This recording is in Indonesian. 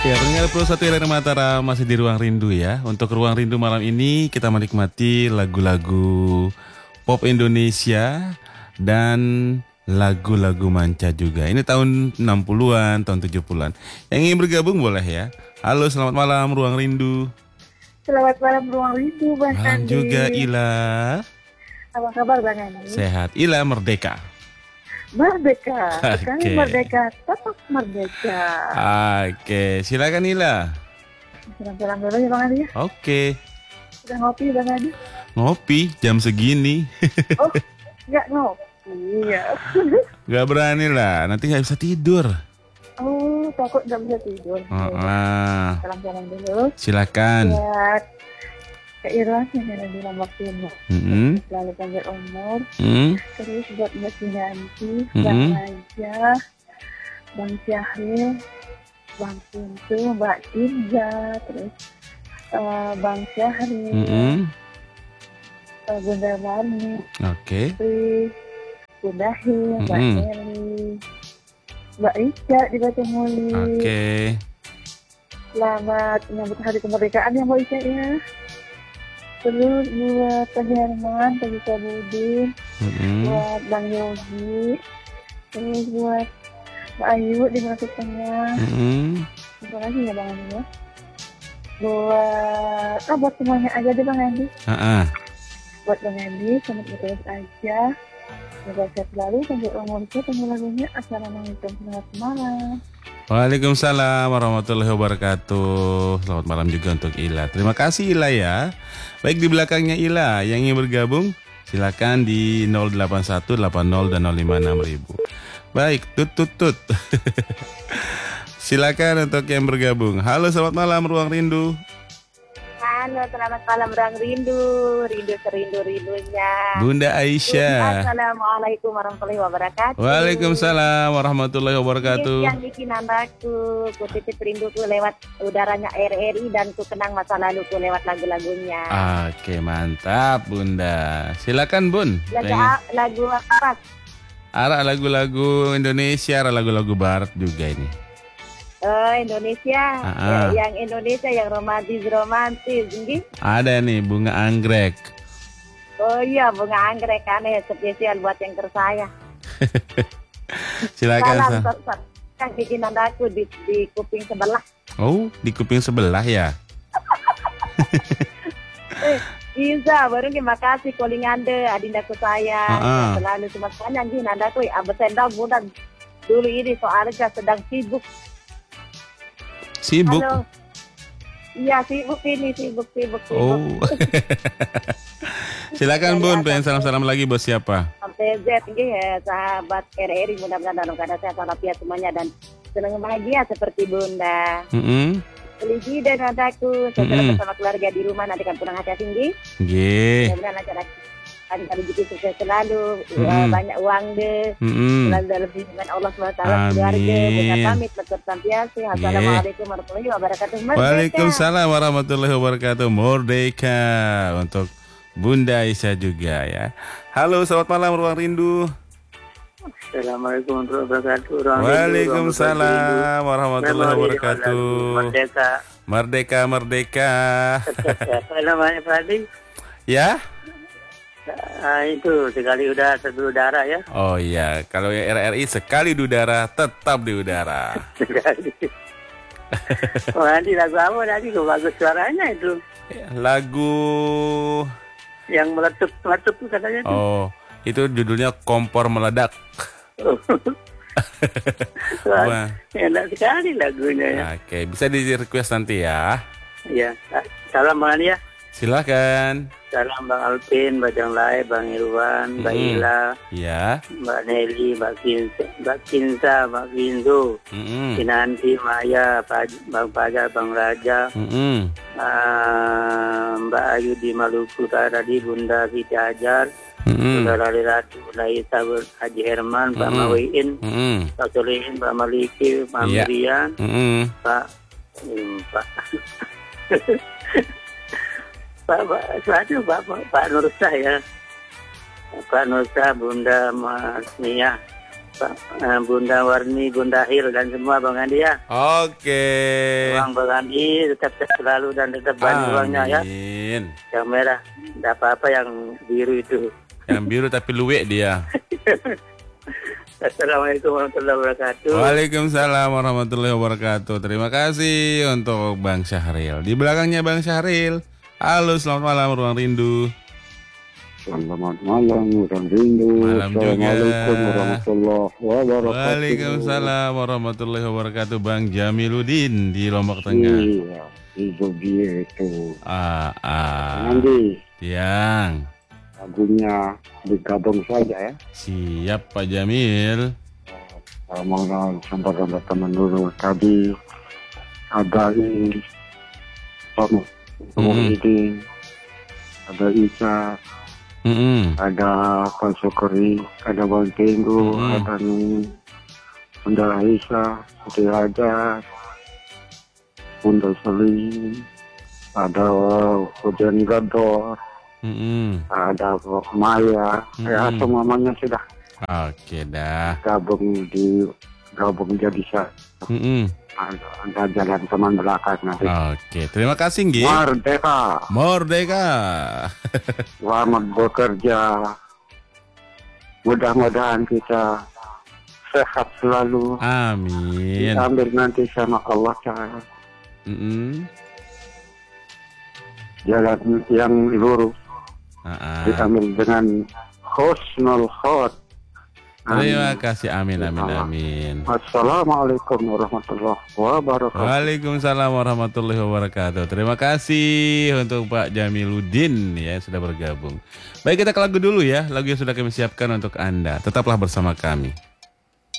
Ya, pendengar Pro 1 RRI Mataram masih di Ruang Rindu ya. Untuk Ruang Rindu malam ini kita menikmati lagu-lagu pop Indonesia dan lagu-lagu manca juga. Ini tahun 60-an, tahun 70-an. Yang ingin bergabung boleh ya. Halo, selamat malam Ruang Rindu. Selamat malam Ruang Rindu, Bang Malam Andi. juga Ila. Apa kabar Bang Andi? Sehat. Ila merdeka. Merdeka, sekali Oke. merdeka, tetap merdeka. Oke, silakan Ila. Salam-salam dulu ya Bang Andi ya. Oke. Udah ngopi Bang Andi? Ngopi jam segini. Oh, nggak ngopi ya. Gak berani lah, nanti gak bisa tidur. Oh, takut nggak bisa tidur. Salam-salam dulu. Silakan. Buat keiruan yang ada di waktunya. Selalu panjang umur. Terus buat Mbak Kinanti, Bang Raja, Bang Syahril, Bang Pintu, Mbak Tinja, terus Bang Syahril, Bunda Marni, Bunda Hil, Mbak Nelly, Mbak Ica di Batamuli. Selamat menyambut Hari Kemerdekaan ya Mbak Ica ya. Terus buat Pak Herman, Pak Gita Budin, buat Bang Yogi, terus buat Mbak Ayu di Merauke Tengah. Terima kasih ya Bang Andi ya. Buat semuanya aja deh Bang Andi. Buat Bang Andi, selamat bertugas aja. Semoga sehat selalu, sampai umur ketemu lagunya. Assalamualaikum, selamat malam. Waalaikumsalam warahmatullahi wabarakatuh. Selamat malam juga untuk Ila. Terima kasih Ila ya. Baik, di belakangnya Ila yang ingin bergabung silakan di 081 80 dan 056.000. Baik, tut. Silakan untuk yang bergabung. Halo, selamat malam Ruang Rindu. Halo, selamat malam Ruang Rindu. Rindu serindu-rindunya Bunda Aisyah. Assalamualaikum warahmatullahi wabarakatuh. Waalaikumsalam warahmatullahi wabarakatuh. Yang bikin anakku, ku titip rinduku lewat udaranya RRI dan ku kenang masa laluku lewat lagu-lagunya. Oke, mantap Bunda. Silakan Bun. Lagu apa? Arah lagu-lagu Indonesia, arah lagu-lagu Barat juga ini. Indonesia, yang Indonesia yang romantis gitu. Ada nih Bunga Anggrek. Oh iya, Bunga Anggrek aneh spesial buat yang tersayang. Silakan. Kan bikinan aku di kuping sebelah. Oh, di kuping sebelah ya. Iza, baru terima kasih calling Anda, adindaku sayang. Selalu cuma sayang gini andaku, absen mudah. Dulu ini soalnya sedang sibuk. Sibuk? Halo. Iya, sibuk ini, sibuk. Oh. Silakan Bun, pengen salam-salam lagi bos siapa? Sampai Z ya, sahabat RRI mudah-mudahan dalam keadaan sehat walafiat semuanya dan senang bahagia seperti Bunda. Lagi dan anakku, saya bersama keluarga di rumah nanti kan pulang hati tinggi. Mudah-mudahan acara rezeki sukses selalu, banyak uang deh, selalu dalam lindungan Allah SWT, keluarga, Bunda pamit, bersampiasi. Assalamualaikum warahmatullahi wabarakatuh. Waalaikumsalam warahmatullahi wabarakatuh. Merdeka untuk Bunda Aisyah juga ya. Halo, selamat malam Ruang Rindu. Assalamualaikum warahmatullahi wabarakatuh. Waalaikumsalam warahmatullahi wabarakatuh. Merdeka. Apa namanya Pak Adi? Ya? Itu sekali udara satu udara ya. Oh iya, kalau yang RRI sekali di udara tetap di udara. Sekali. Oh nanti lagu apa tadi? Bagus suaranya itu. Lagu yang meletup itu katanya. Oh, itu judulnya Kompor Meledak. Wah, enak sekali lagunya ya. Oke, bisa di request nanti ya. Iya, salam Bang ya. Silakan. Salam Bang Alvin, Bang Lai, Bang Irwan, Mbak Ila, ya, Mbak Nelly, Mbak Kinsa, Mbak Ginzo, Kinanti, Maya, Bang Fajar, Bang Raja, Mbak Ayu di Maluku Utara, di Bunda Siti Hajar, Saudara Ratu, Bunda Isa, Haji Herman, Pak Mawiin, Pak Solihin, Pak Maliki, Pak Mirian, Pak Nursa ya, Pak Nursa, Bunda Mas Mia, Bunda Warni, Bunda Hil dan semua Bang Andi ya. Oke. Bang Andi tetap selalu dan tetap banyak uangnya ya. Amin. Yang merah, tidak apa-apa yang biru itu. Yang biru tapi luwek dia. Assalamualaikum warahmatullahi wabarakatuh. Waalaikumsalam warahmatullahi wabarakatuh. Terima kasih untuk Bang Syahril. Di belakangnya Bang Syahril. Halo, selamat malam Ruang Rindu. Selamat malam Ruang Rindu. Malam juga. Assalamualaikum warahmatullahi wabarakatuh. Waalaikumsalam warahmatullahi wabarakatuh. Bang Jamiluddin di Lombok Tengah. Iya, itu dia itu. Nanti Tiang. lagunya digabung saja ya. Siap Pak Jamil. Mau sampai teman dulu tadi ada ini ini ada Isa, ada Konsukuri, ada Bang Tenggu, ada nih Bunda Isa, ada Bunda Selim, ada Hujan Gador, ada Maya, ya semuanya sudah. Oke dah. Gabung jadi satu. Ada jalan teman belakang nanti. Oke, terima kasih Nggih. Merdeka. Selamat bekerja. Mudah-mudahan kita sehat selalu. Amin. Diambil nanti sama Allah Ta'ala. Jalan yang lurus. Diambil dengan husnul khot. Terima kasih, amin, amin, amin. Assalamualaikum warahmatullahi wabarakatuh. Waalaikumsalam warahmatullahi wabarakatuh. Terima kasih untuk Pak Jamiluddin ya sudah bergabung. Baik, kita ke lagu dulu ya. Lagu yang sudah kami siapkan untuk Anda. Tetaplah bersama kami.